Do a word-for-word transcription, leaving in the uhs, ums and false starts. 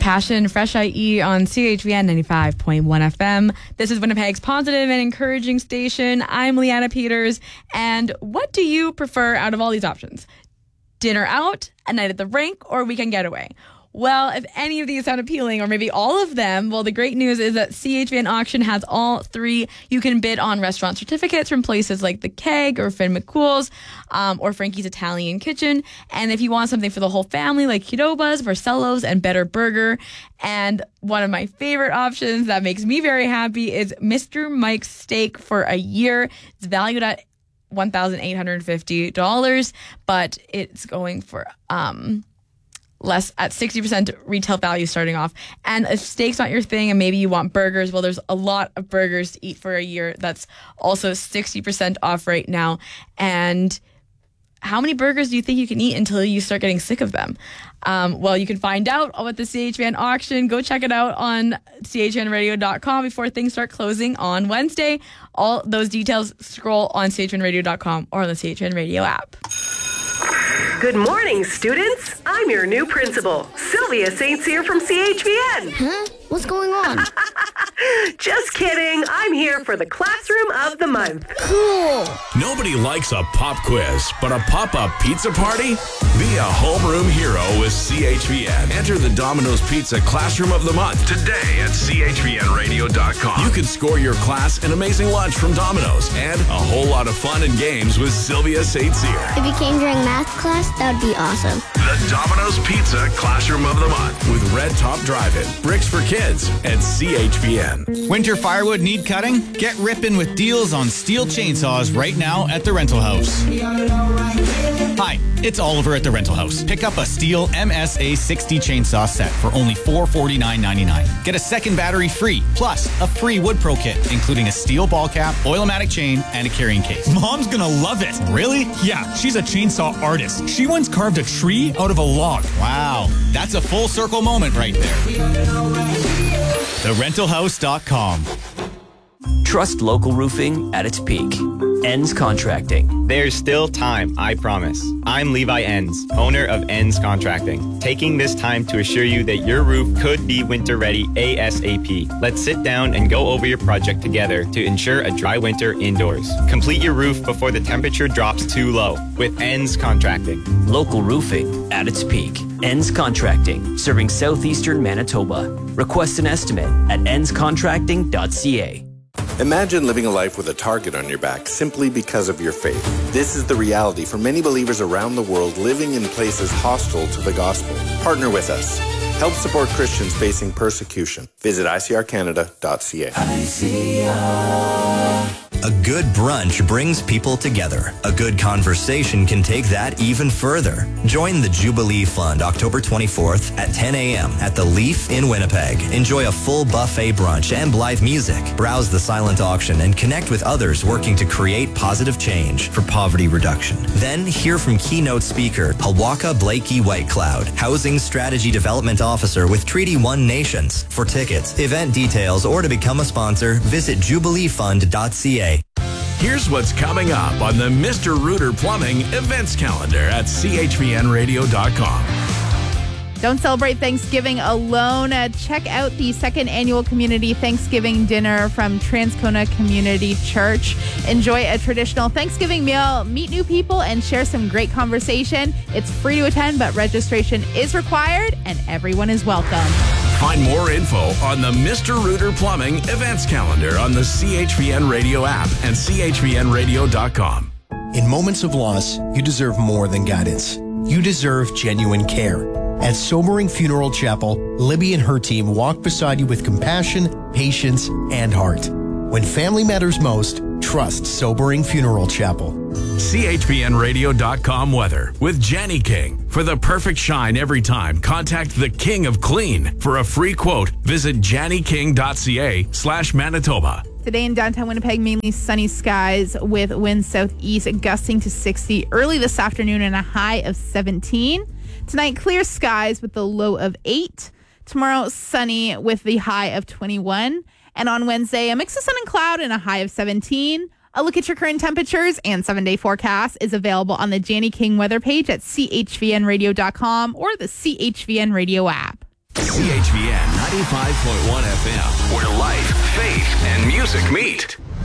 Passion, Fresh I E on C H V N ninety-five point one F M. This is Winnipeg's positive and encouraging station. I'm Leanna Peters. And what do you prefer out of all these options? Dinner out, a night at the rink, or weekend getaway? Well, if any of these sound appealing, or maybe all of them, well, the great news is that C H V N Auction has all three. You can bid on restaurant certificates from places like The Keg or Finn McCool's um, or Frankie's Italian Kitchen. And if you want something for the whole family, like Qdoba's, Barcelos, and Better Burger. And one of my favorite options that makes me very happy is Mister Mike's Steak for a year. It's valued at one thousand eight hundred fifty dollars, but it's going for... um. less at sixty percent retail value starting off. And if steak's not your thing and maybe you want burgers, well, there's a lot of burgers to eat for a year. That's also sixty percent off right now. And how many burgers do you think you can eat until you start getting sick of them? Um, well, you can find out at the C H V N auction. Go check it out on C H V N radio dot com before things start closing on Wednesday. All those details scroll on C H V N radio dot com or on the C H V N Radio app. Good morning, students. I'm your new principal, Sylvia Saint Cyr from C H V N. Huh? What's going on? Just kidding. I'm here for the Classroom of the Month. Cool. Nobody likes a pop quiz, but a pop-up pizza party? Be a homeroom hero with C H V N. Enter the Domino's Pizza Classroom of the Month today at C H V N radio dot com. You can score your class an amazing lunch from Domino's and a whole lot of fun and games with Sylvia Saint Cyr. If you came during math class, that would be awesome. The Domino's Pizza Classroom of the Month with Red Top Drive-In, Bricks for Kids, and C H V N. Winter firewood need cutting? Get ripping with deals on steel chainsaws right now at the Rental House. Hi, it's Oliver at the Rental House. Pick up a Steel M S A sixty chainsaw set for only four forty-nine ninety-nine. Get a second battery free, plus a free Wood Pro kit, including a steel ball cap, Oil-O-Matic chain, and a carrying case. Mom's gonna love it. Really? Yeah, she's a chainsaw artist. She once carved a tree out of a log. Wow, that's a full circle moment right there. the rental house dot com. Trust local roofing at its peak. Ends Contracting. There's still time, I promise. I'm Levi Enns, owner of Enns Contracting, taking this time to assure you that your roof could be winter ready ASAP. Let's sit down and go over your project together to ensure a dry winter indoors. Complete your roof before the temperature drops too low with Enns Contracting. Local roofing at its peak. Enns Contracting, serving southeastern Manitoba. Request an estimate at ens contracting dot c a. Imagine living a life with a target on your back simply because of your faith. This is the reality for many believers around the world living in places hostile to the gospel. Partner with us. Help support Christians facing persecution. Visit I C R Canada dot c a. I C R. A good brunch brings people together. A good conversation can take that even further. Join the Jubilee Fund October twenty-fourth at ten a.m. at the Leaf in Winnipeg. Enjoy a full buffet brunch and live music. Browse the silent auction and connect with others working to create positive change for poverty reduction. Then hear from keynote speaker Hawaka Blakey Whitecloud, Housing Strategy Development Officer with Treaty One Nations. For tickets, event details, or to become a sponsor, visit jubilee fund dot c a. Here's what's coming up on the Mister Rooter Plumbing events calendar at C H V N radio dot com. Don't celebrate Thanksgiving alone. Uh, check out the second annual community Thanksgiving dinner from Transcona Community Church. Enjoy a traditional Thanksgiving meal, meet new people, and share some great conversation. It's free to attend, but registration is required, and everyone is welcome. Find more info on the Mister Rooter Plumbing events calendar on the C H V N Radio app and C H V N radio dot com. In moments of loss, you deserve more than guidance. You deserve genuine care. At Sobering Funeral Chapel, Libby and her team walk beside you with compassion, patience, and heart. When family matters most, trust Sobering Funeral Chapel. C H V N radio dot com weather with Jenny King. For the perfect shine every time, contact the King of Clean. For a free quote, visit janny king dot c a slash Manitoba. Today in downtown Winnipeg, mainly sunny skies with winds southeast gusting to sixty early this afternoon and a high of seventeen. Tonight, clear skies with the low of eight. Tomorrow, sunny with the high of twenty-one. And on Wednesday, a mix of sun and cloud and a high of seventeen. A look at your current temperatures and seven-day forecast is available on the Janny King weather page at C H V N radio dot com or the C H V N Radio app. C H V N ninety-five point one F M, where life, faith, and music meet.